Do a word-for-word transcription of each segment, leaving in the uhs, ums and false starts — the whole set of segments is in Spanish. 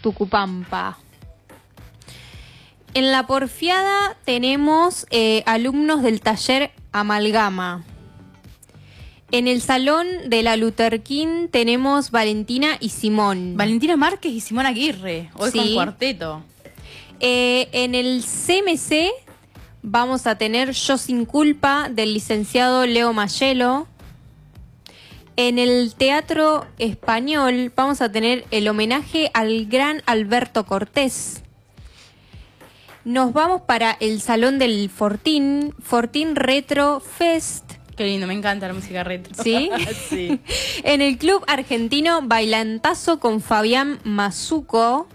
Tucupampa. En la porfiada tenemos eh, alumnos del taller Amalgama. En el salón de la Luther King tenemos Valentina y Simón. Valentina Márquez y Simón Aguirre, hoy Sí. con cuarteto. Eh, en el C M C vamos a tener Yo sin culpa del licenciado Leo Mayelo. En el Teatro Español vamos a tener el homenaje al gran Alberto Cortés. Nos vamos para el Salón del Fortín, Fortín Retro Fest. Qué lindo, me encanta la música retro. ¿Sí? Sí. En el Club Argentino Bailantazo con Fabián Mazuco.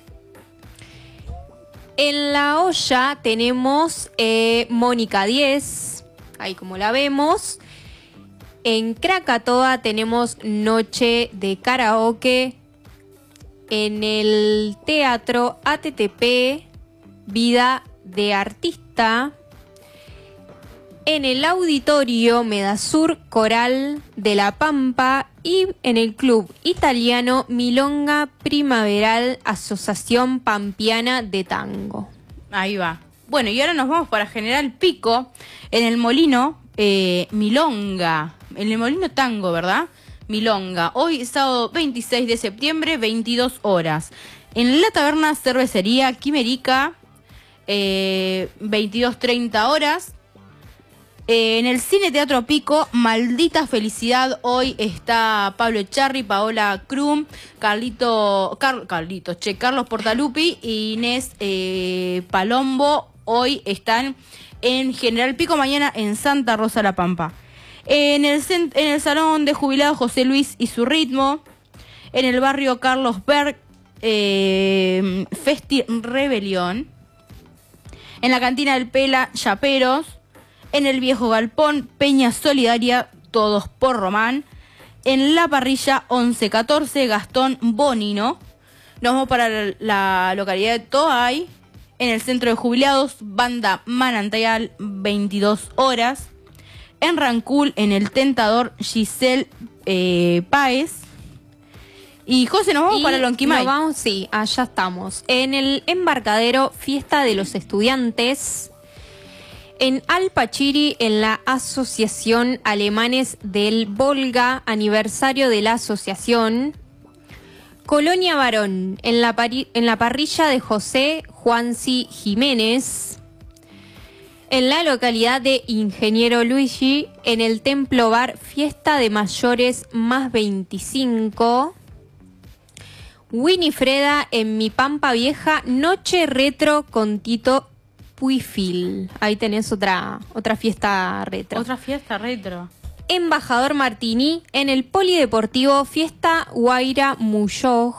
En La Olla tenemos eh, Mónica diez, ahí como la vemos. En Krakatoa tenemos Noche de Karaoke. En el Teatro A T T P, Vida de Artista. En el Auditorio Medasur Coral de La Pampa y en el Club Italiano Milonga Primaveral Asociación Pampiana de Tango. Ahí va. Bueno, y ahora nos vamos para General Pico, en el Molino eh, Milonga, en el Molino Tango, ¿verdad? Milonga, hoy sábado veintiséis de septiembre, veintidós horas. En la taberna cervecería Quimerica, eh, veintidós treinta horas. Eh, en el Cine Teatro Pico, Maldita Felicidad, hoy está Pablo Echarri, Paola Krum, Carlito, Car, Carlito, che, Carlos Portalupi y Inés eh, Palombo, hoy están en General Pico, mañana en Santa Rosa La Pampa. En el, en el Salón de Jubilados José Luis y su ritmo, en el barrio Carlos Berg, eh, Festi Rebelión, en la cantina del Pela, Chaperos, en el viejo galpón, Peña Solidaria, todos por Román. En la parrilla once catorce, Gastón Bonino. Nos vamos para la localidad de Toay. En el centro de jubilados, Banda Manantial, veintidós horas. En Rancul, en el Tentador, Giselle eh, Páez. Y José, nos vamos Y para Lonquimay. nos vamos, sí, allá estamos. En el Embarcadero, Fiesta de los Estudiantes. En Alpachiri, en la Asociación Alemanes del Volga, aniversario de la asociación. Colonia Varón, en la, en la parrilla de José Juanci Jiménez. En la localidad de Ingeniero Luigi, en el Templo Bar, Fiesta de Mayores más veinticinco. Winifreda, en Mi Pampa Vieja, Noche Retro con Tito Puifil. Ahí tenés otra, otra fiesta retro. Otra fiesta retro. Embajador Martini, en el Polideportivo, Fiesta Guaira Muyoj.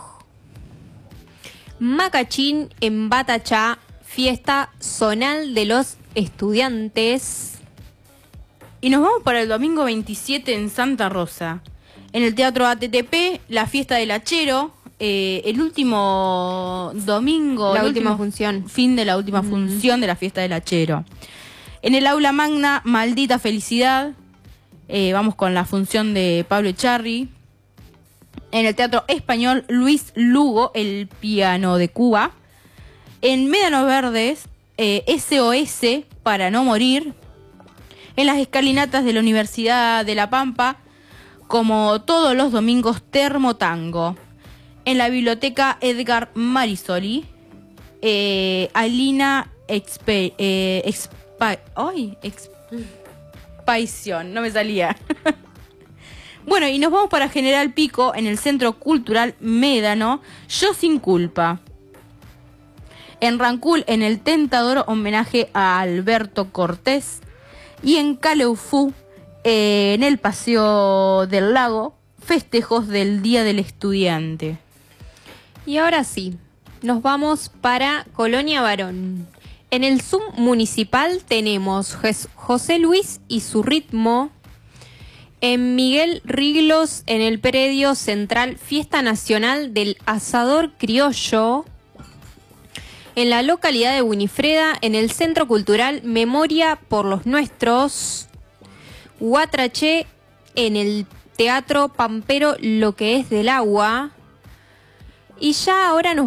Macachín, en Batachá, Fiesta Zonal de los Estudiantes. Y nos vamos para el domingo veintisiete en Santa Rosa. En el Teatro A T T P, la fiesta del Hachero. Eh, el último domingo, La el última último función. fin de la última mm. función de la fiesta del Hachero. En el Aula Magna, Maldita Felicidad, eh, vamos con la función de Pablo Echarri. En el Teatro Español, Luis Lugo, el piano de Cuba. En Médanos Verdes, eh, S O S para no morir. En las escalinatas de la Universidad de La Pampa, como todos los domingos, Termotango. En la biblioteca Edgar Marisoli, eh, Alina Expe, eh, expa, ay, Expansión, no me salía. Bueno, y nos vamos para General Pico, en el Centro Cultural Médano, Yo sin culpa. En Rancul, en el Tentador, homenaje a Alberto Cortés. Y en Caleufú, eh, en el Paseo del Lago, festejos del Día del Estudiante. Y ahora sí, nos vamos para Colonia Varón. En el Zoom municipal tenemos José Luis y su ritmo. En Miguel Riglos, en el predio central, Fiesta Nacional del Asador Criollo. En la localidad de Winifreda, en el Centro Cultural Memoria por los Nuestros. Huatraché, en el Teatro Pampero Lo que es del Agua. Y ya ahora nos